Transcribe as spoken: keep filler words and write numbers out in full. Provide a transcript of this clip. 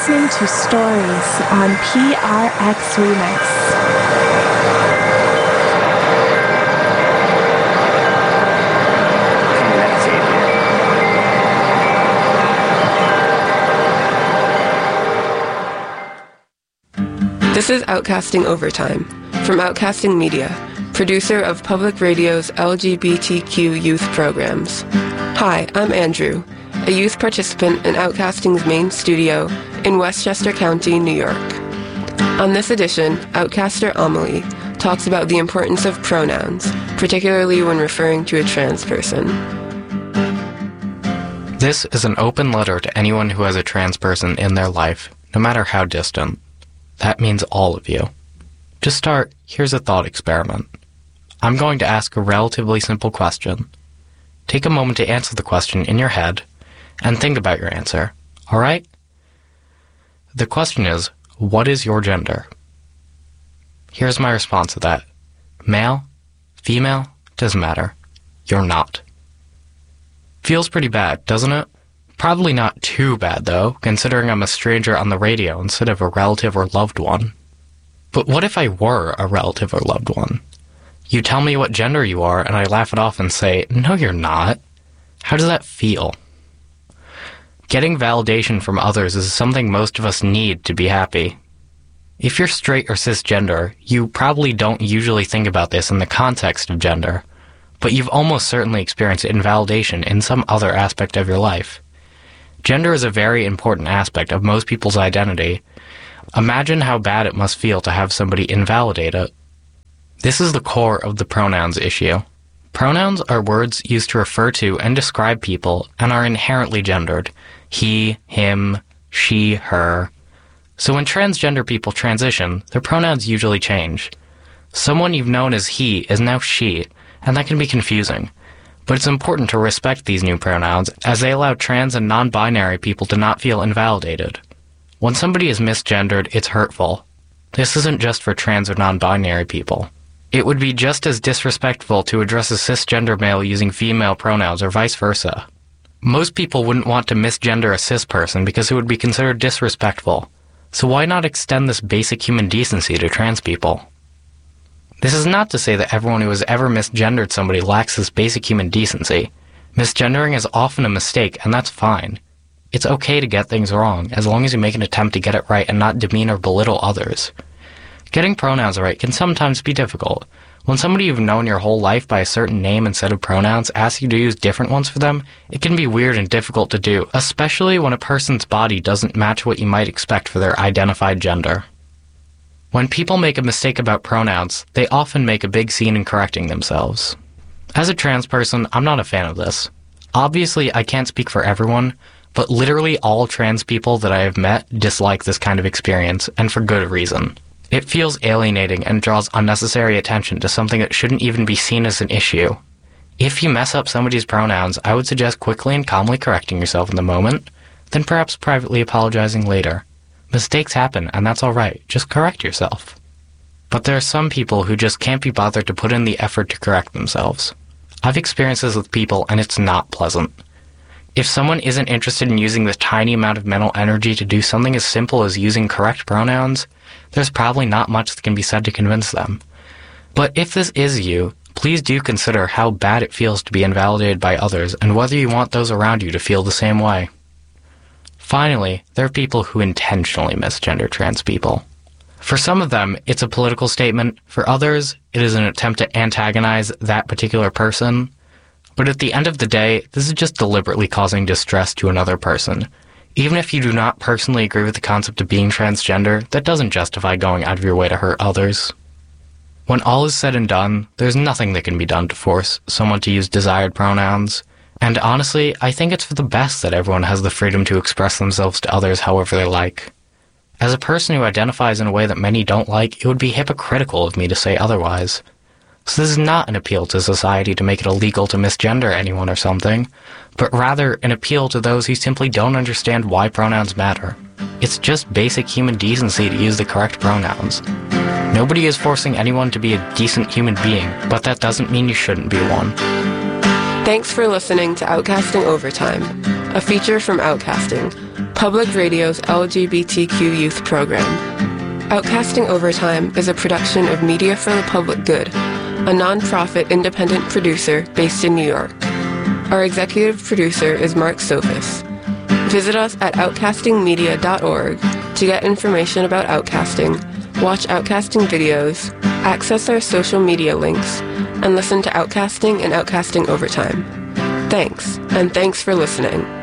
listening to Stories on P R X Remix. This is Outcasting Overtime, from Outcasting Media, producer of Public Radio's L G B T Q youth programs. Hi, I'm Andrew, a youth participant in Outcasting's main studio in Westchester County, New York. On this edition, Outcaster Amelie talks about the importance of pronouns, particularly when referring to a trans person. This is an open letter to anyone who has a trans person in their life, no matter how distant. That means all of you. To start, here's a thought experiment. I'm going to ask a relatively simple question. Take a moment to answer the question in your head and think about your answer, all right? The question is, what is your gender? Here's my response to that. Male? Female? Doesn't matter. You're not. Feels pretty bad, doesn't it? Probably not too bad, though, considering I'm a stranger on the radio instead of a relative or loved one. But what if I were a relative or loved one? You tell me what gender you are, and I laugh it off and say, no, you're not. How does that feel? Getting validation from others is something most of us need to be happy. If you're straight or cisgender, you probably don't usually think about this in the context of gender, but you've almost certainly experienced invalidation in some other aspect of your life. Gender is a very important aspect of most people's identity. Imagine how bad it must feel to have somebody invalidate it. This is the core of the pronouns issue. Pronouns are words used to refer to and describe people and are inherently gendered. He, him, she, her. So when transgender people transition, their pronouns usually change. Someone you've known as he is now she, and that can be confusing. But it's important to respect these new pronouns as they allow trans and non-binary people to not feel invalidated. When somebody is misgendered, it's hurtful. This isn't just for trans or non-binary people. It would be just as disrespectful to address a cisgender male using female pronouns or vice versa. Most people wouldn't want to misgender a cis person because it would be considered disrespectful. So why not extend this basic human decency to trans people? This is not to say that everyone who has ever misgendered somebody lacks this basic human decency. Misgendering is often a mistake, and that's fine. It's okay to get things wrong, as long as you make an attempt to get it right and not demean or belittle others. Getting pronouns right can sometimes be difficult. When somebody you've known your whole life by a certain name and set of pronouns asks you to use different ones for them, it can be weird and difficult to do, especially when a person's body doesn't match what you might expect for their identified gender. When people make a mistake about pronouns, they often make a big scene in correcting themselves. As a trans person, I'm not a fan of this. Obviously, I can't speak for everyone, but literally all trans people that I have met dislike this kind of experience, and for good reason. It feels alienating and draws unnecessary attention to something that shouldn't even be seen as an issue. If you mess up somebody's pronouns, I would suggest quickly and calmly correcting yourself in the moment, then perhaps privately apologizing later. Mistakes happen, and that's alright. Just correct yourself. But there are some people who just can't be bothered to put in the effort to correct themselves. I've experienced this with people, and it's not pleasant. If someone isn't interested in using this tiny amount of mental energy to do something as simple as using correct pronouns, there's probably not much that can be said to convince them. But if this is you, please do consider how bad it feels to be invalidated by others and whether you want those around you to feel the same way. Finally, there are people who intentionally misgender trans people. For some of them, it's a political statement. For others, it is an attempt to antagonize that particular person. But at the end of the day, this is just deliberately causing distress to another person. Even if you do not personally agree with the concept of being transgender, that doesn't justify going out of your way to hurt others. When all is said and done, there's nothing that can be done to force someone to use desired pronouns. And honestly, I think it's for the best that everyone has the freedom to express themselves to others however they like. As a person who identifies in a way that many don't like, it would be hypocritical of me to say otherwise. So this is not an appeal to society to make it illegal to misgender anyone or something, but rather an appeal to those who simply don't understand why pronouns matter. It's just basic human decency to use the correct pronouns. Nobody is forcing anyone to be a decent human being, but that doesn't mean you shouldn't be one. Thanks for listening to Outcasting Overtime, a feature from Outcasting, Public Radio's L G B T Q youth program. Outcasting Overtime is a production of Media for the Public Good, a non-profit independent producer based in New York. Our executive producer is Mark Sophis. Visit us at outcasting media dot org to get information about outcasting, watch outcasting videos, access our social media links, and listen to Outcasting and Outcasting Overtime. Thanks, and thanks for listening.